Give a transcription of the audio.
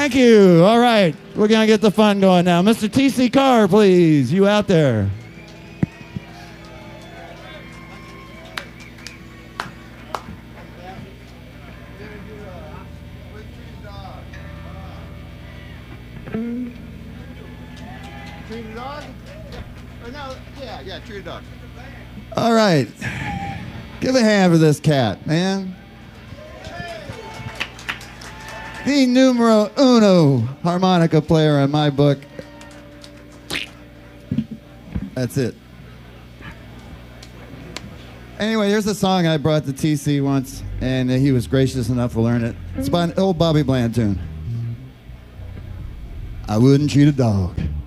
Thank you. All right. We're going to get the fun going now. Mr. T.C. Carr, please. You out there. Treat a dog? Or no, yeah, treat a dog. All right. Give a hand for this cat, man. The numero uno harmonica player in my book. That's it. Anyway, here's a song I brought to TC once, and he was gracious enough to learn it. It's by an old Bobby Bland tune. I wouldn't treat a dog